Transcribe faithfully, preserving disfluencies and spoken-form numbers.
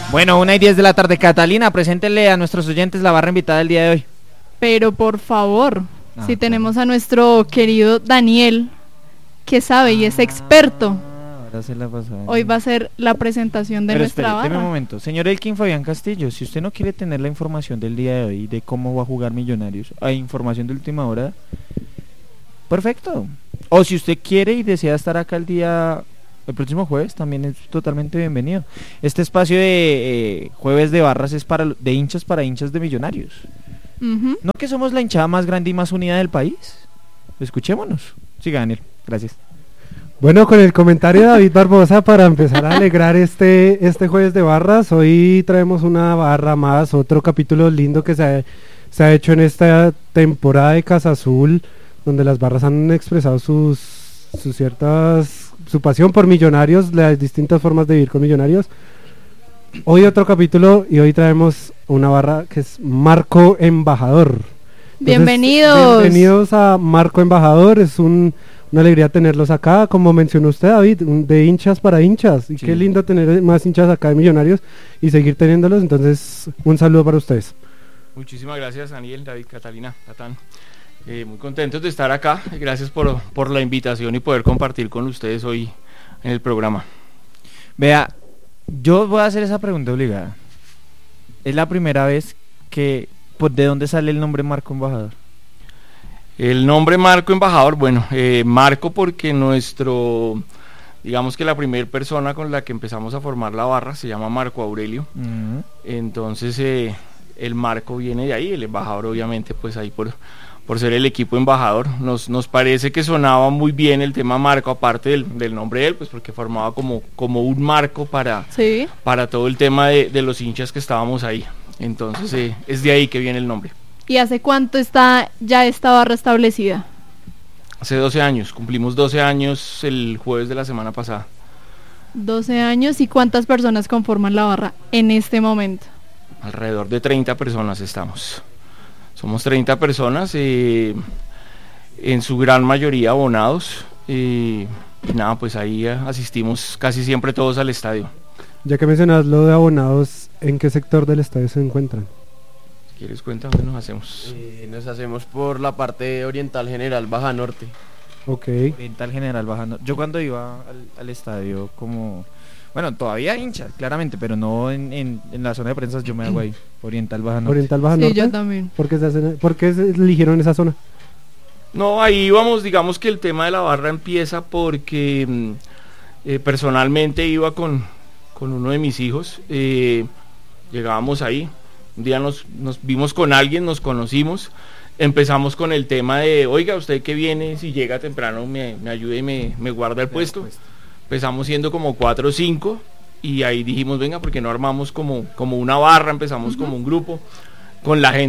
Bueno, una y diez de la tarde. Catalina, preséntele a nuestros oyentes la barra invitada del día de hoy. Pero por favor, Ah, si claro. tenemos a nuestro querido Daniel, que sabe y es experto, Ah, ahora se la pasó. hoy va a ser la presentación de Pero nuestra espere, deme un barra. momento. Señor Elkin Fabián Castillo, si usted no quiere tener la información del día de hoy de cómo va a jugar Millonarios, hay información de última hora, perfecto. O si usted quiere y desea estar acá el día, el próximo jueves, también es totalmente bienvenido. Este espacio de eh, jueves de barras es para de hinchas para hinchas de Millonarios. Ujú. ¿No que somos la hinchada más grande y más unida del país? Escuchémonos. Siga, Daniel, gracias. Bueno, con el comentario de David Barbosa para empezar a alegrar este, este jueves de barras, hoy traemos una barra más, otro capítulo lindo que se ha, se ha hecho en esta temporada de Casa Azul, donde las barras han expresado sus, sus ciertas, su pasión por Millonarios, las distintas formas de vivir con Millonarios. Hoy otro capítulo y hoy traemos una barra que es Marco Embajador. Entonces, Bienvenidos. bienvenidos a Marco Embajador, es un, una alegría tenerlos acá, como mencionó usted, David, un- de hinchas para hinchas, y Sí. qué lindo tener más hinchas acá de Millonarios y seguir teniéndolos, entonces un saludo para ustedes. Muchísimas gracias, Daniel, David, Catalina, Tatán. Eh, muy contentos de estar acá. Gracias por, por la invitación y poder compartir con ustedes hoy en el programa. Vea, yo voy a hacer esa pregunta obligada. Es la primera vez que, pues, ¿de dónde sale el nombre Marco Embajador? El nombre Marco Embajador, bueno, eh, Marco porque nuestro, digamos que la primera persona con la que empezamos a formar la barra se llama Marco Aurelio. Mm. Entonces eh, el Marco viene de ahí, el embajador obviamente pues ahí por, por ser el equipo embajador. Nos, nos parece que sonaba muy bien el tema Marco, aparte del, del nombre de él, pues porque formaba como, como un marco para, Sí. para todo el tema de, de los hinchas que estábamos ahí. Entonces eh, es de ahí que viene el nombre. ¿Y hace cuánto está ya esta barra establecida? Hace doce años, cumplimos doce años el jueves de la semana pasada. doce años. ¿Y cuántas personas conforman la barra en este momento? Alrededor de treinta personas estamos. Somos treinta personas, eh, en su gran mayoría abonados. Eh, y nada, pues ahí eh, asistimos casi siempre todos al estadio. Ya que mencionas lo de abonados, ¿en qué sector del estadio se encuentran? Si quieres cuenta dónde nos hacemos. Eh, nos hacemos por la parte oriental general, Baja Norte. Ok, Oriental General bajando. Yo cuando iba al, al estadio como... Bueno, todavía hinchas, claramente, pero no en, en, en la zona de prensas, yo me hago ahí. Oriental Baja Norte. Oriental Baja Sí, Norte. yo también. ¿Por qué, se hacen- por qué se eligieron esa zona? No, ahí vamos, digamos que el tema de la barra empieza porque mm, eh, personalmente iba con, con uno de mis hijos, eh, llegábamos ahí, un día nos, nos vimos con alguien, nos conocimos, empezamos con el tema de, oiga, usted que viene, si llega temprano me, me ayude y me, me guarda el puesto. Empezamos siendo como cuatro o cinco y ahí dijimos, venga, porque no armamos como, como una barra, empezamos como un grupo con la gente